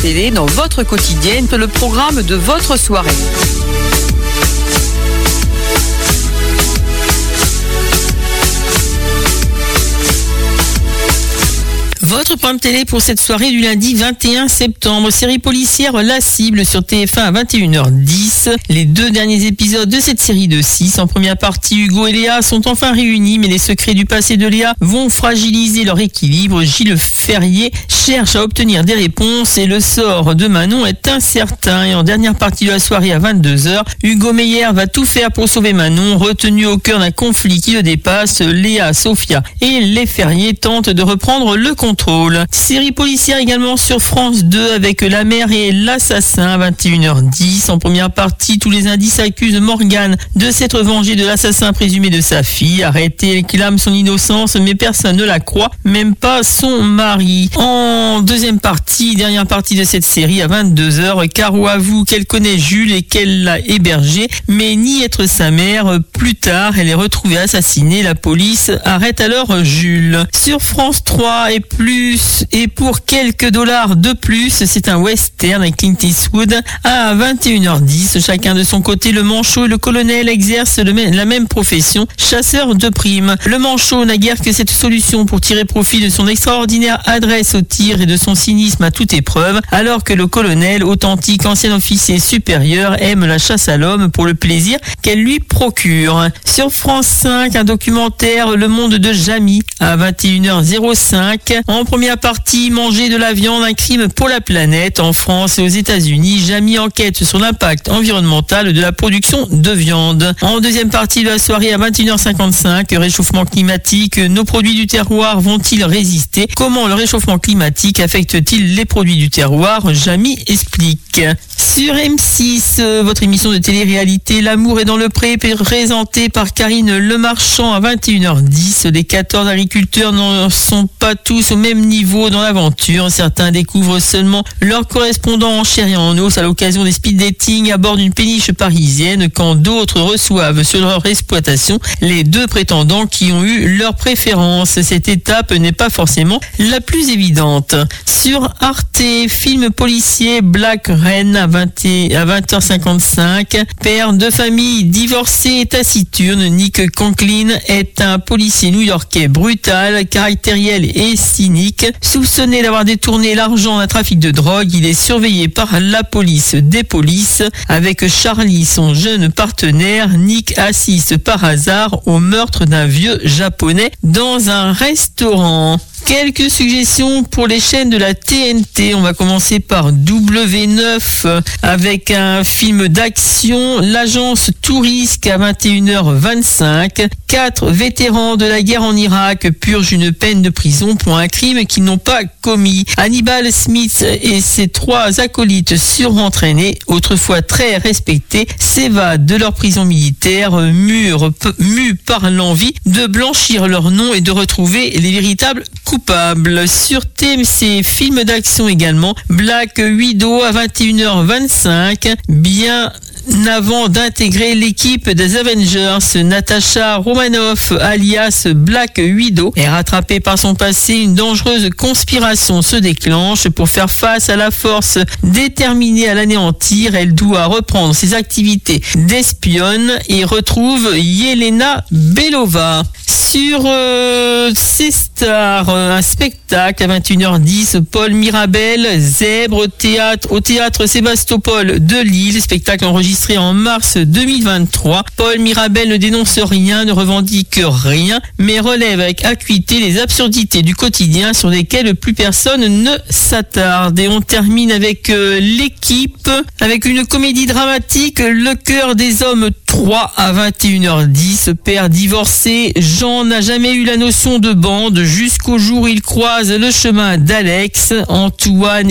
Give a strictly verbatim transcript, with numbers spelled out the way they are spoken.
télé dans votre quotidienne, le programme de votre soirée. Votre programme télé pour cette soirée du lundi vingt et un septembre. Série policière La Cible sur T F un à vingt et une heures dix. Les deux derniers épisodes de cette série de six. En première partie, Hugo et Léa sont enfin réunis, mais les secrets du passé de Léa vont fragiliser leur équilibre. Gilles Ferrier cherche à obtenir des réponses et le sort de Manon est incertain. Et en dernière partie de la soirée à vingt-deux heures, Hugo Meyer va tout faire pour sauver Manon. Retenu au cœur d'un conflit qui le dépasse, Léa, Sophia et les Ferrier tentent de reprendre le contrôle. Série policière également sur France deux avec La Mère et l'Assassin à vingt et une heures dix. En première partie, tous les indices accusent Morgane de s'être vengée de l'assassin présumé de sa fille. Arrêtée, elle clame son innocence, mais personne ne la croit, même pas son mari. En deuxième partie, dernière partie de cette série à vingt-deux heures, Caro avoue qu'elle connaît Jules et qu'elle l'a hébergé, mais nie être sa mère. Plus tard, elle est retrouvée assassinée. La police arrête alors Jules. Sur France trois et plus et pour quelques dollars de plus, c'est un western avec Clint Eastwood à vingt et une heures dix. Chacun de son côté, le manchot et le colonel exercent le même, la même profession, chasseur de primes. Le manchot n'a guère que cette solution pour tirer profit de son extraordinaire adresse au tir et de son cynisme à toute épreuve, alors que le colonel, authentique ancien officier supérieur, aime la chasse à l'homme pour le plaisir qu'elle lui procure. Sur France cinq, un documentaire, Le Monde de Jamie à vingt et une heures cinq. En première partie, manger de la viande, un crime pour la planète. En France et aux États-Unis, Jamie enquête sur l'impact environnemental de la production de viande. En deuxième partie de la soirée à vingt et une heures cinquante-cinq, réchauffement climatique, nos produits du terroir vont-ils résister? Comment le réchauffement climatique affecte-t-il les produits du terroir? Jamie explique. Sur M six, votre émission de télé-réalité L'amour est dans le pré, présentée par Karine Lemarchand à vingt et une heures dix. Les quatorze agriculteurs n'en sont pas tous au même niveau dans l'aventure. Certains découvrent seulement leur correspondant en chair et en os à l'occasion des speed dating à bord d'une péniche parisienne, quand d'autres reçoivent sur leur exploitation les deux prétendants qui ont eu leur préférence. Cette étape n'est pas forcément la plus évidente. Sur Arte, film policier Black Rain à vingt heures cinquante-cinq. Père de famille divorcé et taciturne, Nick Conklin est un policier new-yorkais brutal, caractériel et cynique. Soupçonné d'avoir détourné l'argent d'un trafic de drogue, il est surveillé par la police des polices. Avec Charlie, son jeune partenaire, Nick assiste par hasard au meurtre d'un vieux japonais dans un restaurant. Quelques suggestions pour les chaînes de la T N T. On va commencer par W neuf avec un film d'action, L'Agence Tourisque à vingt et une heures vingt-cinq. Quatre vétérans de la guerre en Irak purgent une peine de prison pour un crime qu'ils n'ont pas commis. Hannibal Smith et ses trois acolytes surentraînés, autrefois très respectés, s'évadent de leur prison militaire, mus par l'envie de blanchir leur nom et de retrouver les véritables coupables. Sur T M C, film d'action également, Black Widow à vingt et une heures vingt-cinq. Bien avant d'intégrer l'équipe des Avengers, Natasha Romanoff, alias Black Widow, est rattrapée par son passé. Une dangereuse conspiration se déclenche pour faire face à la force déterminée à l'anéantir. Elle doit reprendre ses activités d'espionne et retrouve Yelena Belova. Sur euh, C-Star, un spectacle à vingt et une heures dix, Paul Mirabel, Zèbre, théâtre, au théâtre Sébastopol de Lille, spectacle enregistré en mars deux mille vingt-trois. Paul Mirabel ne dénonce rien, ne revendique rien, mais relève avec acuité les absurdités du quotidien sur lesquelles plus personne ne s'attarde. Et on termine avec euh, l'équipe, avec une comédie dramatique, Le cœur des hommes trois à vingt et une heures dix. Père divorcé, Jean n'a jamais eu la notion de bande jusqu'au jour où il croise le chemin d'Alex. Antoine